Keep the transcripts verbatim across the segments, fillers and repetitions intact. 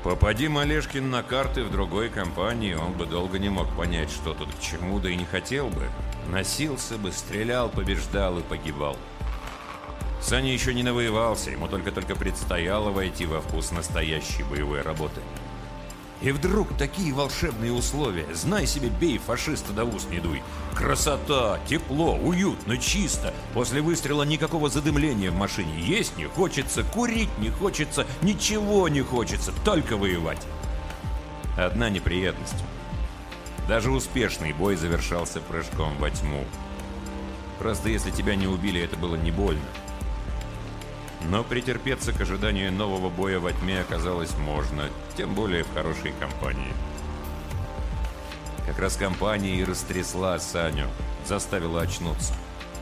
Попади Малешкин на карты в другой компании, он бы долго не мог понять, что тут к чему, да и не хотел бы. Носился бы, стрелял, побеждал и погибал. Саня еще не навоевался, ему только-только предстояло войти во вкус настоящей боевой работы. И вдруг такие волшебные условия. Знай себе, бей, фашиста да в ус не дуй. Красота, тепло, уютно, чисто. После выстрела никакого задымления в машине. Есть не хочется, курить не хочется, ничего не хочется, только воевать. Одна неприятность. Даже успешный бой завершался прыжком во тьму. Просто если тебя не убили, это было не больно. Но претерпеться к ожиданию нового боя во тьме оказалось можно, тем более в хорошей компании. Как раз компания и растрясла Саню, заставила очнуться.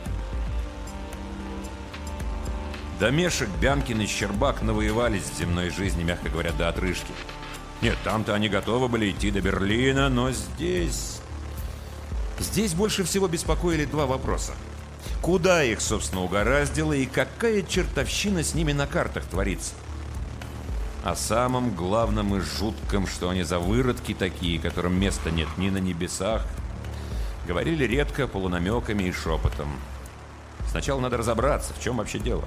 Домешек, Бянкин и Щербак навоевались в земной жизни, мягко говоря, до отрыжки. Нет, там-то они готовы были идти до Берлина, но здесь... Здесь больше всего беспокоили два вопроса. Куда их, собственно, угораздило и какая чертовщина с ними на картах творится? О самом главном и жутком, что они за выродки такие, которым места нет ни на небесах, говорили редко, полунамеками и шепотом. Сначала надо разобраться, в чем вообще дело.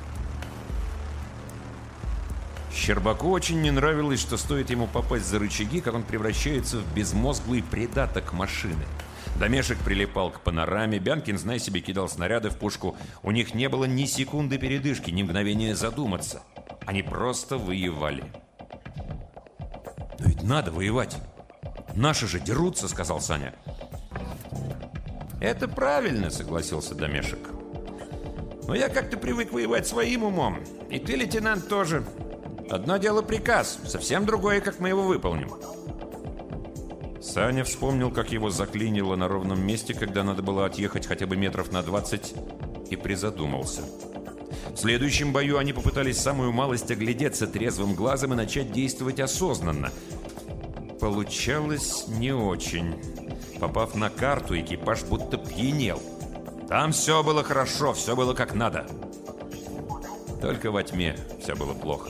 Щербаку очень не нравилось, что стоит ему попасть за рычаги, как он превращается в безмозглый придаток машины. Домешек прилипал к панораме, Бянкин, знай себе, кидал снаряды в пушку. У них не было ни секунды передышки, ни мгновения задуматься. Они просто воевали. «Но ведь надо воевать. Наши же дерутся», — сказал Саня. «Это правильно», — согласился Домешек. «Но я как-то привык воевать своим умом. И ты, лейтенант, тоже. Одно дело приказ, совсем другое, как мы его выполним». Саня вспомнил, как его заклинило на ровном месте, когда надо было отъехать хотя бы метров на двадцать, и призадумался. В следующем бою они попытались самую малость оглядеться трезвым глазом и начать действовать осознанно. Получалось не очень. Попав на карту, экипаж будто пьянел. Там все было хорошо, все было как надо. Только во тьме все было плохо.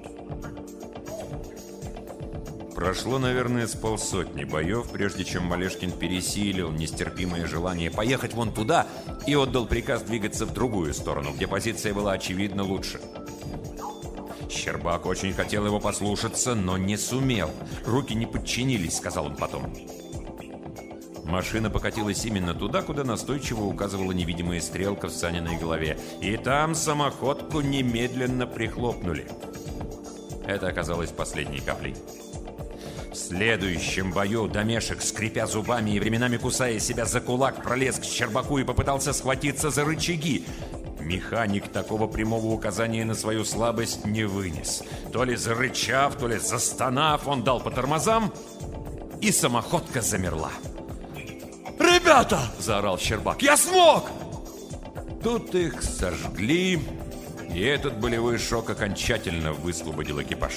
Прошло, наверное, с полсотни боев, прежде чем Малешкин пересилил нестерпимое желание поехать вон туда и отдал приказ двигаться в другую сторону, где позиция была очевидно лучше. Щербак очень хотел его послушаться, но не сумел. Руки не подчинились, сказал он потом. Машина покатилась именно туда, куда настойчиво указывала невидимая стрелка в Саниной голове. И там самоходку немедленно прихлопнули. Это оказалось последней каплей. В следующем бою Домешек, скрипя зубами и временами кусая себя за кулак, пролез к Щербаку и попытался схватиться за рычаги. Механик такого прямого указания на свою слабость не вынес. То ли зарычав, то ли застонав, он дал по тормозам, и самоходка замерла. «Ребята!» – заорал Щербак. «Я смог!» Тут их сожгли, и этот болевой шок окончательно высвободил экипаж.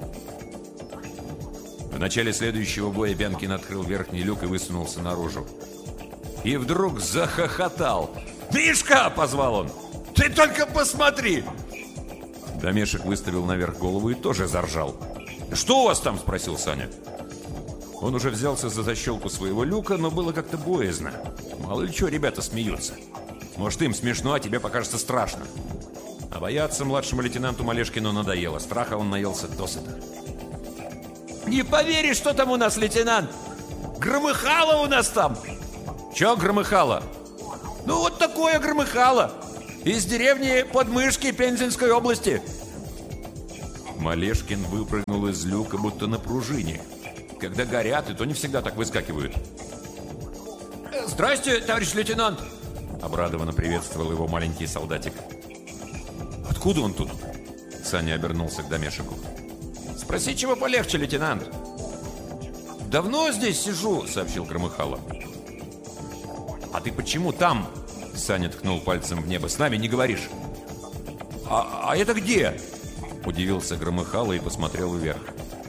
В начале следующего боя Бянкин открыл верхний люк и высунулся наружу. И вдруг захохотал. «Мишка!» – позвал он. «Ты только посмотри!» Домешек выставил наверх голову и тоже заржал. «Что у вас там?» – спросил Саня. Он уже взялся за защелку своего люка, но было как-то боязно. Мало ли что ребята смеются. Может, им смешно, а тебе покажется страшно. А бояться младшему лейтенанту Малешкину надоело. Страха он наелся досыта. «Не поверишь, что там у нас, лейтенант! Громыхало у нас там!» «Чё громыхало?» «Ну вот такое громыхало! Из деревни Подмышки Пензенской области!» Малешкин выпрыгнул из люка, будто на пружине. Когда горят, и то не всегда так выскакивают. «Здрасте, товарищ лейтенант!» Обрадованно приветствовал его маленький солдатик. «Откуда он тут?» Саня обернулся к Домешеку. «Спроси, чего полегче, лейтенант!» «Давно здесь сижу», — сообщил Громыхало. «А ты почему там?» — Саня ткнул пальцем в небо. «С нами не говоришь». «А, а это где?» — удивился Громыхало и посмотрел вверх.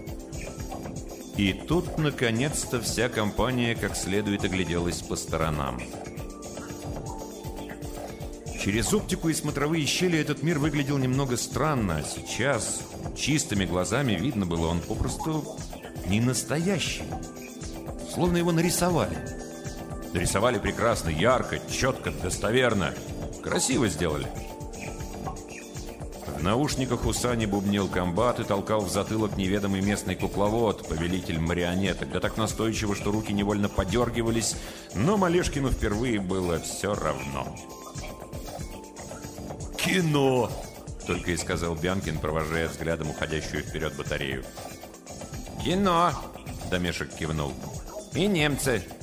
И тут, наконец-то, вся компания как следует огляделась по сторонам. Через оптику и смотровые щели этот мир выглядел немного странно, а сейчас Чистыми глазами видно было, он попросту не настоящий. Словно его нарисовали. Нарисовали прекрасно, ярко, четко, достоверно. Красиво сделали. В наушниках у Сани бубнил комбат и толкал в затылок неведомый местный кукловод, повелитель марионеток, да так настойчиво, что руки невольно подергивались, но Малешкину впервые было все равно. «Кино!» — только и сказал Бянкин, провожая взглядом уходящую вперед батарею. «Кино!» — Домешек кивнул. «И немцы!»